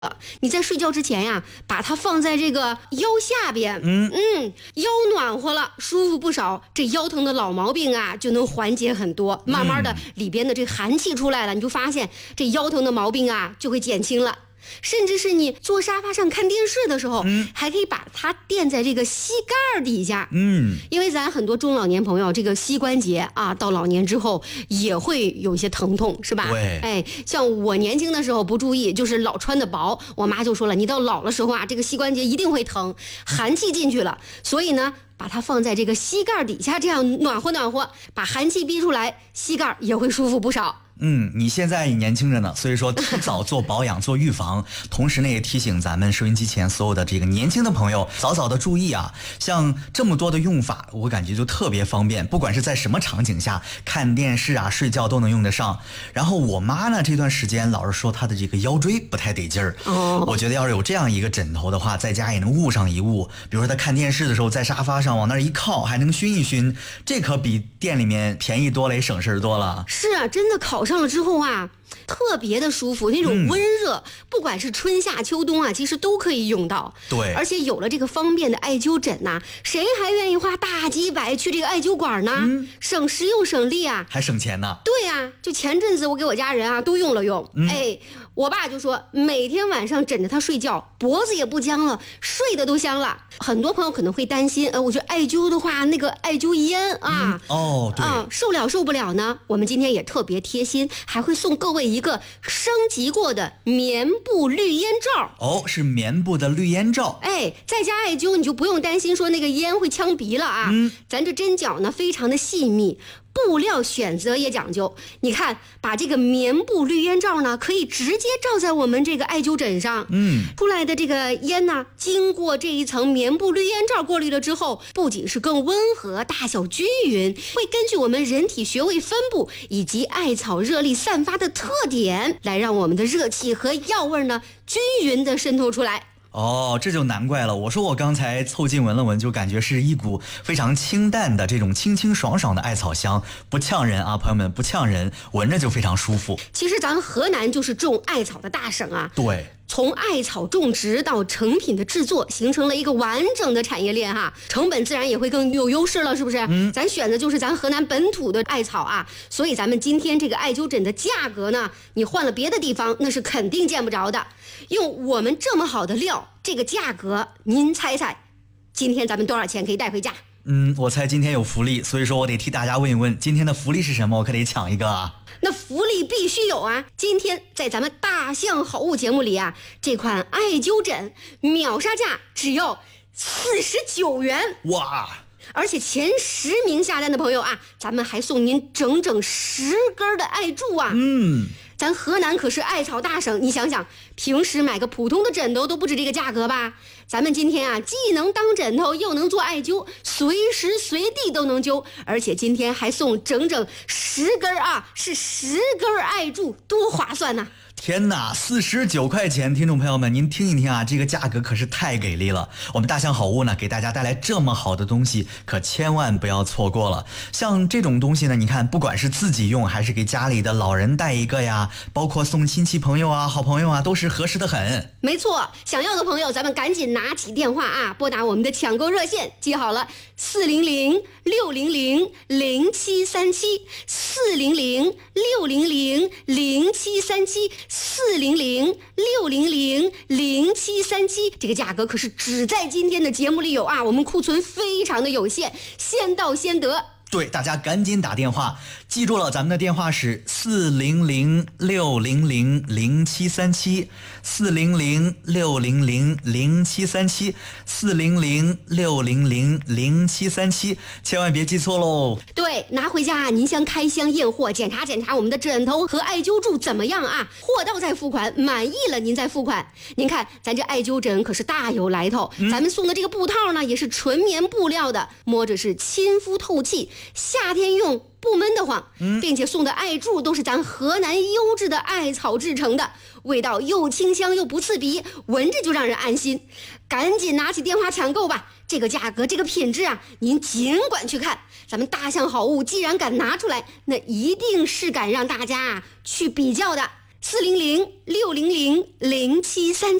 你在睡觉之前呀，把它放在这个腰下边，腰暖和了，舒服不少，这腰疼的老毛病啊就能缓解很多。慢慢的，里边的这寒气出来了，你就发现这腰疼的毛病啊就会减轻了。甚至是你坐沙发上看电视的时候，还可以把它垫在这个膝盖底下，因为咱很多中老年朋友这个膝关节啊，到老年之后也会有一些疼痛，是吧？ 对， 哎，像我年轻的时候不注意，就是老穿的薄，我妈就说了，你到老的时候啊，这个膝关节一定会疼，寒气进去了，所以呢，把它放在这个膝盖底下，这样暖和暖和，把寒气逼出来，膝盖也会舒服不少。 你现在年轻着呢，所以说提早做保养做预防，同时呢也提醒咱们收音机前所有的这个年轻的朋友早早的注意啊，像这么多的用法，我感觉就特别方便，不管是在什么场景下看电视啊睡觉都能用得上。然后我妈呢这段时间老是说她的这个腰椎不太得劲儿，我觉得要是有这样一个枕头的话，在家也能捂上一捂，比如说她看电视的时候在沙发上往那儿一靠，还能熏一熏，这可比店里面便宜多了，也省事多了。 是啊，真的考上了之后啊，特别的舒服，那种温热，不管是春夏秋冬啊，其实都可以用到。 对， 而且有了这个方便的艾灸枕呐，谁还愿意花大几百去这个艾灸馆呢？省时又省力啊， 还省钱呢。 对啊，就前阵子我给我家人啊都用了用，我爸就说每天晚上枕着他睡觉，脖子也不僵了，睡得都香了。很多朋友可能会担心，我觉得艾灸的话，那个艾灸烟啊， 对受了受不了呢。我们今天也特别贴心，还会送各位一个升级过的棉布绿烟罩。 是棉布的绿烟罩。 在家艾灸你就不用担心说那个烟会呛鼻了啊。咱这针脚呢非常的细密。布料选择也讲究，你看，把这个棉布绿烟罩呢，可以直接罩在我们这个艾灸枕上，出来的这个烟呢，经过这一层棉布绿烟罩过滤了之后，不仅是更温和，大小均匀，会根据我们人体穴位分布以及艾草热力散发的特点，来让我们的热气和药味呢，均匀的渗透出来。 这就难怪了。我说我刚才凑近闻了闻，就感觉是一股非常清淡的这种清清爽爽的艾草香，不呛人啊，朋友们，不呛人，闻着就非常舒服。 其实咱河南就是种艾草的大省啊。 对。 从艾草种植到成品的制作，形成了一个完整的产业链哈，成本自然也会更有优势了，是不是？咱选的就是咱河南本土的艾草啊，所以咱们今天这个艾灸枕的价格呢，你换了别的地方那是肯定见不着的。用我们这么好的料，这个价格您猜猜，今天咱们多少钱可以带回家？ 我猜今天有福利，所以说我得替大家问一问，今天的福利是什么？我可得抢一个啊！ 那福利必须有啊！今天在咱们大象好物节目里啊，这款艾灸枕秒杀价只要49元， 哇！ 而且前10名下单的朋友啊，咱们还送您整整10根的艾柱啊！咱河南可是艾草大省，你想想，平时买个普通的枕头都不止这个价格吧？咱们今天啊，既能当枕头，又能做艾灸，随时随地都能灸，而且今天还送整整10根啊，是10根艾柱，多划算呐！ 天哪，49块钱，听众朋友们，您听一听啊，这个价格可是太给力了。我们大象好物呢，给大家带来这么好的东西，可千万不要错过了。像这种东西呢，你看，不管是自己用，还是给家里的老人带一个呀，包括送亲戚朋友啊、好朋友啊，都是合适的很。 没错，想要的朋友，咱们赶紧拿起电话啊，拨打我们的抢购热线，记好了，400-600-0737，400-600-0737，400-600-0737，这个价格可是只在今天的节目里有啊，我们库存非常的有限，先到先得。 对，大家赶紧打电话，记住了，咱们的电话是400-600-0737，400-600-0737，400-600-0737，千万别记错喽。 对，拿回家您先开箱验货，检查检查我们的枕头和艾灸柱怎么样啊？货到再付款，满意了您再付款。您看，咱这艾灸枕可是大有来头，咱们送的这个布套呢，也是纯棉布料的，摸着是亲肤透气，夏天用不闷得慌，并且送的艾柱都是咱河南优质的艾草制成的，味道又清香又不刺鼻，闻着就让人安心。赶紧拿起电话抢购吧，这个价格这个品质啊，您尽管去看。咱们大象好物既然敢拿出来，那一定是敢让大家去比较的。 400-600-0737。